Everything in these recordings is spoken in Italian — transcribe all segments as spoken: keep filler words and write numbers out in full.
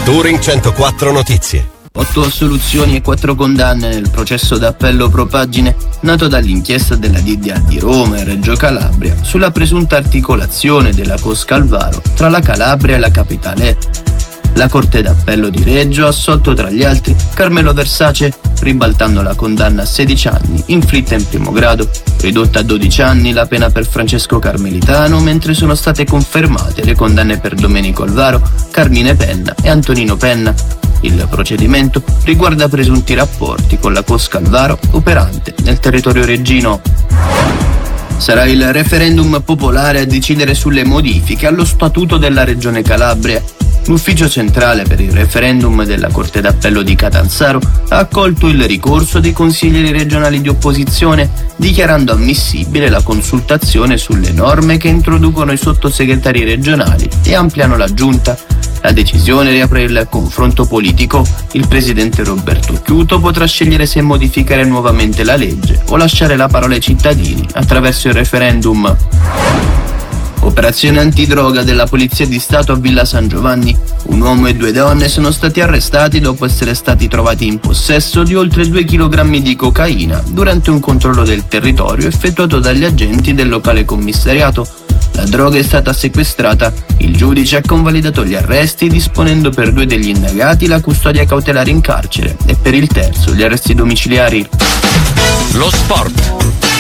Touring centoquattro Notizie. Otto assoluzioni e quattro condanne nel processo d'appello pro pagine nato dall'inchiesta della D D A di Roma e Reggio Calabria sulla presunta articolazione della cosca al Varo tra la Calabria e la capitale. La Corte d'Appello di Reggio ha assolto tra gli altri Carmelo Versace, ribaltando la condanna a sedici anni, inflitta in primo grado, ridotta a dodici anni la pena per Francesco Carmelitano, mentre sono state confermate le condanne per Domenico Alvaro, Carmine Penna e Antonino Penna. Il procedimento riguarda presunti rapporti con la cosca al Varo operante nel territorio reggino. Sarà il referendum popolare a decidere sulle modifiche allo statuto della Regione Calabria. L'ufficio centrale per il referendum della Corte d'Appello di Catanzaro ha accolto il ricorso dei consiglieri regionali di opposizione, dichiarando ammissibile la consultazione sulle norme che introducono i sottosegretari regionali e ampliano la giunta. La decisione riapre il confronto politico. Il presidente Roberto Chiuto potrà scegliere se modificare nuovamente la legge o lasciare la parola ai cittadini attraverso il referendum. Operazione antidroga della Polizia di Stato a Villa San Giovanni. Un uomo e due donne sono stati arrestati dopo essere stati trovati in possesso di oltre due chilogrammi di cocaina durante un controllo del territorio effettuato dagli agenti del locale commissariato. La droga è stata sequestrata. Il giudice ha convalidato gli arresti disponendo per due degli indagati la custodia cautelare in carcere e per il terzo gli arresti domiciliari. Lo sport.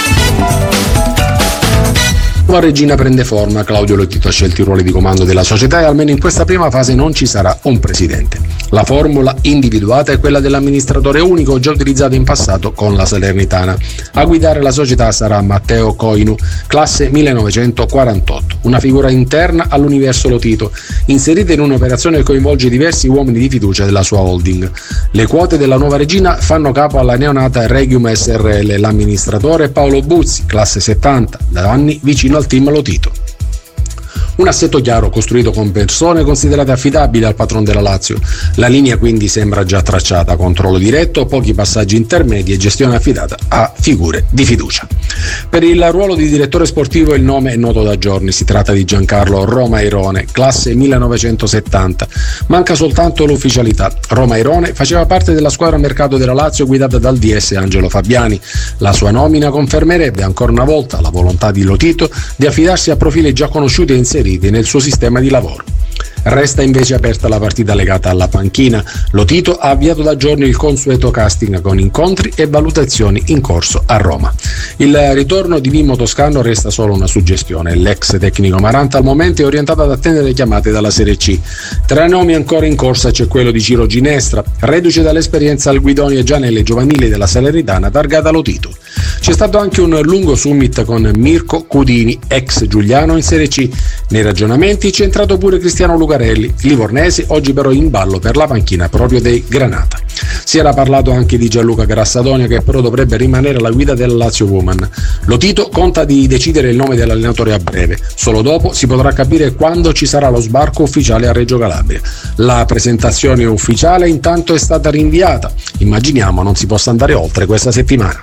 La regina prende forma, Claudio Lotito ha scelto i ruoli di comando della società e almeno in questa prima fase non ci sarà un presidente. La formula individuata è quella dell'amministratore unico già utilizzato in passato con la Salernitana. A guidare la società sarà Matteo Coinu, classe millenovecentoquarantotto, una figura interna all'universo Lotito, inserita in un'operazione che coinvolge diversi uomini di fiducia della sua holding. Le quote della nuova regina fanno capo alla neonata Regium S R L, l'amministratore Paolo Buzzi, classe settanta, da anni vicino al team Lotito. Un assetto chiaro costruito con persone considerate affidabili al patron della Lazio. La linea quindi sembra già tracciata: controllo diretto, pochi passaggi intermedi e gestione affidata a figure di fiducia. Per il ruolo di direttore sportivo il nome è noto da giorni, si tratta di Giancarlo Romairone, classe millenovecentosettanta. Manca soltanto l'ufficialità. Romairone faceva parte della squadra mercato della Lazio guidata dal D S Angelo Fabiani. La sua nomina confermerebbe ancora una volta la volontà di Lotito di affidarsi a profili già conosciuti e inseriti nel suo sistema di lavoro. Resta invece aperta la partita legata alla panchina. Lotito ha avviato da giorni il consueto casting con incontri e valutazioni in corso a Roma. Il ritorno di Mimmo Toscano resta solo una suggestione. L'ex tecnico Maranta al momento è orientato ad attendere chiamate dalla Serie C. Tra i nomi ancora in corsa c'è quello di Ciro Ginestra, reduce dall'esperienza al Guidonia già nelle giovanili della Salernitana targata Lotito. C'è stato anche un lungo summit con Mirko Cudini, ex Giuliano in Serie C. Nei ragionamenti c'è entrato pure Cristiano Lucarelli, livornese, oggi però in ballo per la panchina proprio dei Granata. Si era parlato anche di Gianluca Grassadonia, che però dovrebbe rimanere alla guida della Lazio Woman. Lotito conta di decidere il nome dell'allenatore a breve, solo dopo si potrà capire quando ci sarà lo sbarco ufficiale a Reggio Calabria. La presentazione ufficiale intanto è stata rinviata, immaginiamo non si possa andare oltre questa settimana.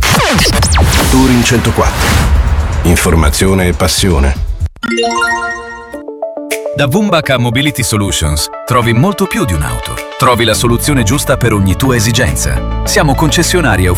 Touring centoquattro. Informazione e passione. Da Vumbaka Mobility Solutions trovi molto più di un'auto. Trovi la soluzione giusta per ogni tua esigenza. Siamo concessionari